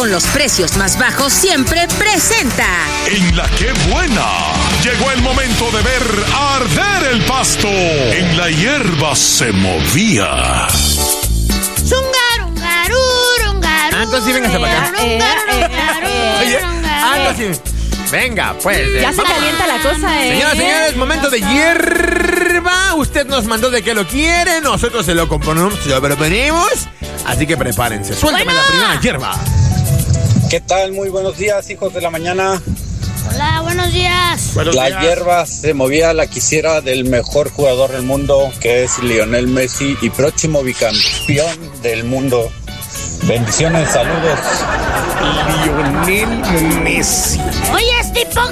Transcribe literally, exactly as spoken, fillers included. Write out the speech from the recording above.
con los precios más bajos siempre presenta. En La Qué Buena, llegó el momento de ver arder el pasto. En la hierba se movía. Ah, entonces sí, véngase para acá. Eh, eh, eh, Oye, ah, entonces sí. Venga, pues. eh, Ya se vamos. calienta la cosa, ¿eh? Señoras y señores, momento de hierba. Usted nos mandó de qué lo quiere, nosotros se lo componemos, se lo proponemos. Así que prepárense. Suéltame Bueno. la primera hierba. ¿Qué tal? Muy buenos días, hijos de la mañana. Hola, buenos días. Buenos La días. hierba se movía, la quisiera del mejor jugador del mundo, que es Lionel Messi y próximo bicampeón del mundo. Bendiciones, saludos. Lionel Messi. Oye, este hipócrita.